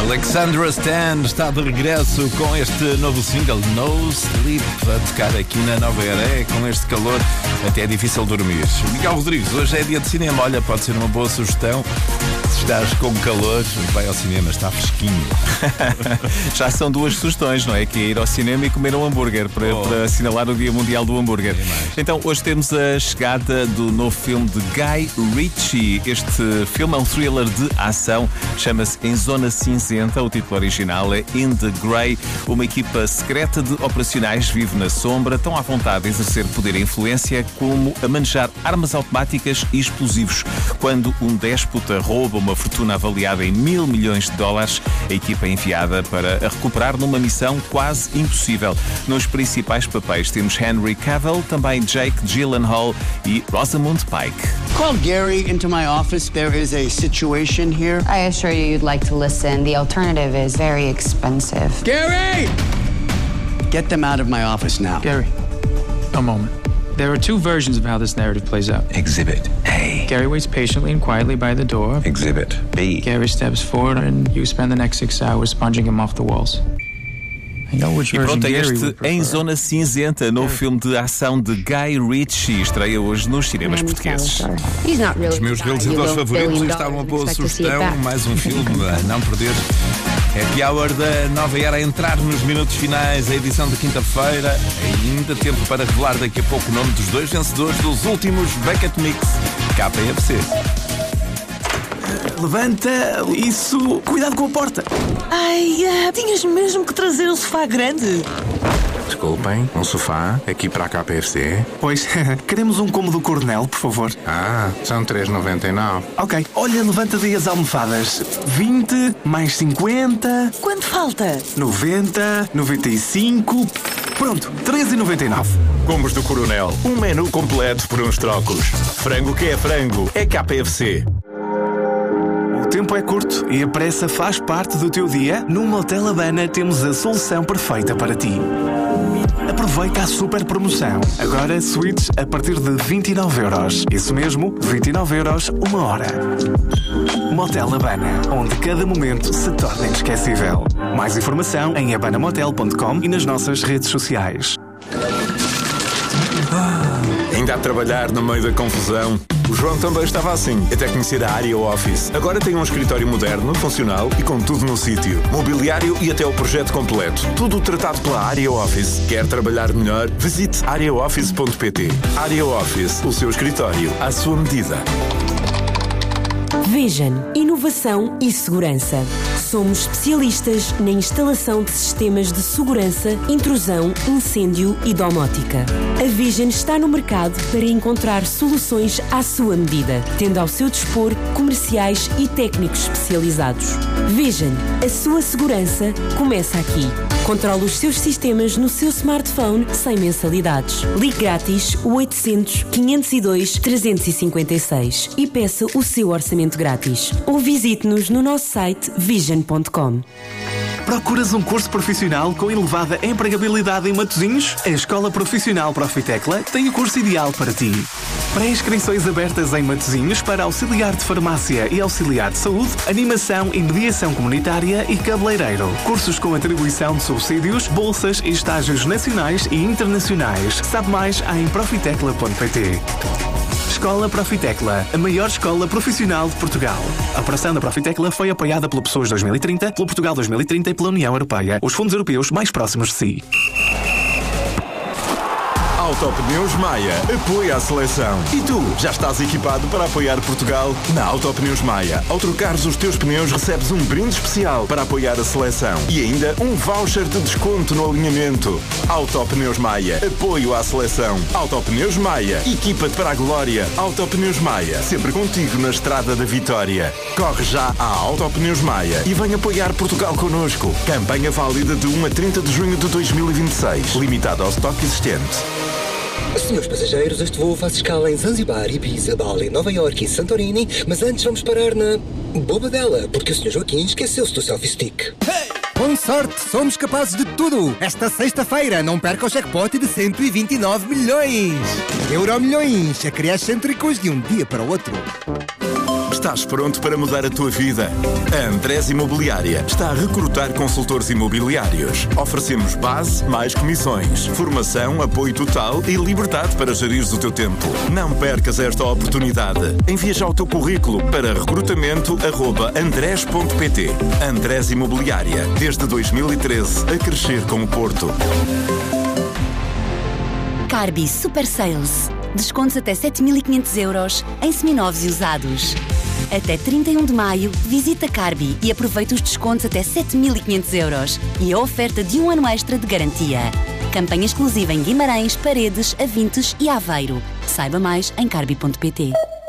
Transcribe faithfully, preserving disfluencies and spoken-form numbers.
Alexandra Stan está de regresso com este novo single No Sleep, a tocar aqui na Nova Era. Com este calor até é difícil dormir. Miguel Rodrigues, hoje é dia de cinema. Olha, pode ser uma boa sugestão. Se estás com calor, vai ao cinema, está fresquinho. Já são duas sugestões, não é? Que é ir ao cinema e comer um hambúrguer para, oh. para assinalar o Dia Mundial do Hambúrguer. Então, hoje temos a chegada do novo filme de Guy Ritchie. Este filme é um thriller de ação, chama-se Em Zona Cinzenta. O título original é In the Grey. Uma equipa secreta de operacionais vive na sombra, tão à vontade de exercer poder e influência como a manejar armas automáticas e explosivos. Quando um déspota rouba uma fortuna avaliada em mil milhões de dólares, a equipa é enviada para a recuperar numa missão quase impossível. Nos principais papéis temos Henry Cavill, também Jake Gyllenhaal e Rosamund Pike. Call Gary into my office. There is a situation here. I assure you you'd like to listen. The alternative is very expensive. Gary! Get them out of my office now. Gary, a moment. There are two versions of how this narrative plays out. Exhibit A. Gary waits patiently and quietly by the door. Exhibit B. Gary steps forward and you spend the next six hours sponging him off the walls. I know which E version pronto, é Gary este would prefer. Em Zona Cinzenta, novo filme de ação de Guy Ritchie, estreia hoje nos cinemas portugueses. Os meus realizadores favoritos, está uma boa sugestão, mais um filme a não perder. Happy Hour da Nova Era a entrar nos minutos finais, a edição de quinta-feira. Ainda tempo para revelar daqui a pouco o nome dos dois vencedores dos últimos Bucket Mix K F C. Levanta isso. Cuidado com a porta. Ai, ah, tinhas mesmo que trazer o sofá grande. Desculpem, um sofá aqui para a K F C? Pois, queremos um cômodo coronel, por favor. Ah, são três reais e noventa e nove. Ok, olha, levanta daí as almofadas. vinte, mais cinquenta... Quanto falta? noventa, noventa e cinco... Pronto, três reais e noventa e nove. Combos do Coronel, um menu completo por uns trocos. Frango que é frango, é K F C. O tempo é curto e a pressa faz parte do teu dia. No Motel Habana temos a solução perfeita para ti. Aproveita a super promoção. Agora suítes a partir de vinte e nove euros. Isso mesmo, vinte e nove euros uma hora. Motel Habana, onde cada momento se torna inesquecível. Mais informação em habana motel ponto com e nas nossas redes sociais. Ainda a trabalhar no meio da confusão. O João também estava assim, até conhecer a Area Office. Agora tem um escritório moderno, funcional e com tudo no sítio. Mobiliário e até o projeto completo. Tudo tratado pela Area Office. Quer trabalhar melhor? Visite area office ponto pt. Area Office, o seu escritório, à sua medida. Vision, inovação e segurança. Somos especialistas na instalação de sistemas de segurança, intrusão, incêndio e domótica. A Vision está no mercado para encontrar soluções à sua medida, tendo ao seu dispor comerciais e técnicos especializados. Vision, a sua segurança começa aqui. Controle os seus sistemas no seu smartphone sem mensalidades. Ligue grátis o oitocentos, quinhentos e dois, trezentos e cinquenta e seis e peça o seu orçamento grátis. Ou visite-nos no nosso site vision ponto com. Procuras um curso profissional com elevada empregabilidade em Matosinhos? A Escola Profissional Profitecla tem o curso ideal para ti. Pré-inscrições abertas em Matosinhos para auxiliar de farmácia e auxiliar de saúde, animação e mediação comunitária e cabeleireiro. Cursos com atribuição de subsídios, bolsas e estágios nacionais e internacionais. Sabe mais em profitecla ponto pt. Escola Profitecla, a maior escola profissional de Portugal. A operação da Profitecla foi apoiada pelo Pessoas dois mil e trinta, pelo Portugal dois mil e trinta e pela União Europeia, os fundos europeus mais próximos de si. Autopneus Maia apoia a seleção. E tu, já estás equipado para apoiar Portugal? Na Autopneus Maia, ao trocares os teus pneus, recebes um brinde especial para apoiar a seleção. E ainda um voucher de desconto no alinhamento. Autopneus Maia, apoio à seleção. Autopneus Maia, equipa-te para a glória. Autopneus Maia, sempre contigo na estrada da vitória. Corre já à Autopneus Maia e vem apoiar Portugal connosco. Campanha válida de um a trinta de junho de dois mil e vinte e seis. Limitado ao estoque existente. Senhores passageiros, este voo faz escala em Zanzibar, Ibiza, Bali, Nova Iorque e Santorini, mas antes vamos parar na Bobadela, porque o senhor Joaquim esqueceu-se do selfie stick. Hey! Com sorte, somos capazes de tudo! Esta sexta-feira não perca o jackpot de cento e vinte e nove milhões! Euro milhões, a criar cêntricos de um dia para o outro. Estás pronto para mudar a tua vida? A Andrés Imobiliária está a recrutar consultores imobiliários. Oferecemos base mais comissões, formação, apoio total e liberdade para gerires o teu tempo. Não percas esta oportunidade. Envia já o teu currículo para recrutamento arroba andres ponto pt. Andrés Imobiliária, desde dois mil e treze, a crescer com o Porto. Carbi Super Sales. Descontos até sete mil e quinhentos euros em seminovos e usados. Até trinta e um de maio, visita Carbi e aproveita os descontos até sete mil e quinhentos euros e a oferta de um ano extra de garantia. Campanha exclusiva em Guimarães, Paredes, Avintes e Aveiro. Saiba mais em carbi ponto pt.